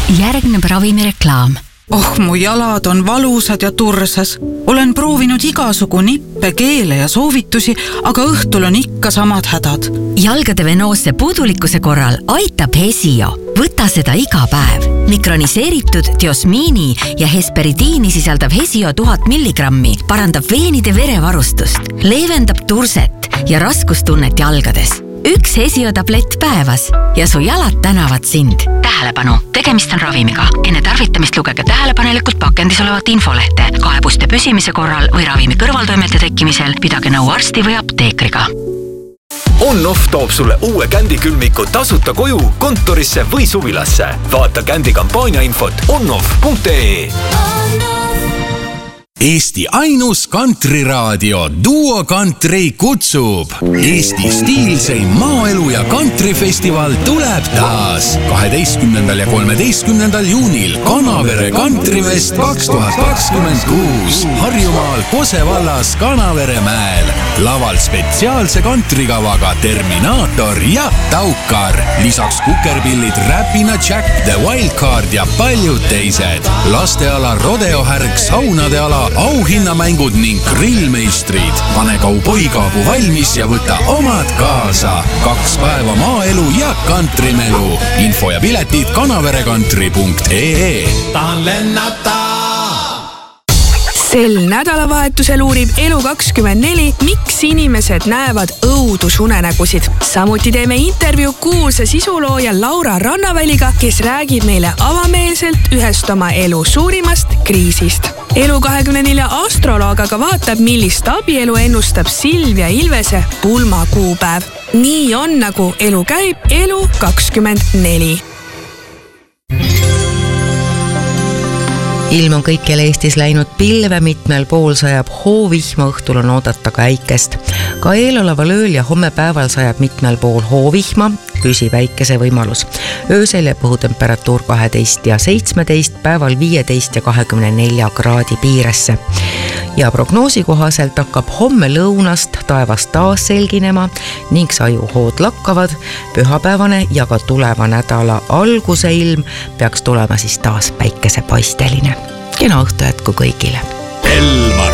Järgneb ravimireklaam. Mu jalad on valusad ja tursas. Olen proovinud igasugu nippe, keele ja soovitusi, aga õhtul on ikka samad hädad. Jalgade venoosse puudulikkuse korral aitab Hesio. Võta seda iga päev. Mikroniseeritud diosmiini ja hesperidiini sisaldav Hesio 1000 milligrammi parandab veenide verevarustust, leevendab turset ja raskustunnet jalgades. 1 Hesio tablett päevas ja su jalad tänavad sind. Tähelepanu, tegemist on ravimiga. Enne tarvitamist lugege tähelepanelikult pakendis olevat infolehte. Kaebuste püsimise korral või ravimi kõrvaltoimete tekkimisel pidage nõu arsti või apteekriga. On-Off toob sulle uue Kändi külmiku tasuta koju, kontorisse või suvilasse. Vaata Kändi kampaania infot onoff.ee. Eesti ainus kantriraadio Duo Country kutsub. Eesti stiilseim maaelu ja kantrifestival tuleb taas 12. ja 13. juunil Kanavere Kantrifest 2026 Harjumaal Kose vallas Kanavere mäel. Laval spetsiaalse kantrikavaga Terminaator ja Taukar. Lisaks kukerpillid Räpina Jack, The Wildcard ja paljud teised. Lasteala rodeohärg, saunade ala, auhinnamängud ning grillmeistrid. Pane kauboikaabu valmis ja võta omad kaasa. 2 päeva maaelu ja kantrimelu. Info ja piletid kanaverekantri.ee. Tahan lennata! Sel nädalavahetusel uurib Elu24, miks inimesed näevad õudusunenägusid. Samuti teeme intervjuu kuulsa sisulooja Laura Rannaväliga, kes räägib meile avameelselt ühest oma elu suurimast kriisist. Elu24 astroloog aga vaatab, millist abielu ennustab Silvia Ilvese pulmakuupäev. Nii on, nagu elu käib, Elu24. Ilm on kõikjal Eestis läinud pilve, mitmel pool sajab hoovihma, õhtul on oodata ka äikest. Ka eeloleval ööl ja homme päeval sajab mitmel pool hoovihma, püsib äikese võimalus. Öösel jääb õhutemperatuur 12 ja 17, päeval 15 ja 24 kraadi piiresse. Ja prognoosi kohaselt hakkab homme lõunast taevas taas selginema ning sajuhood lakkavad. Pühapäevane ja ka tuleva nädala alguse ilm peaks tulema siis taas päikesepaisteline. Kena õhtu jätku kõigile. Elmar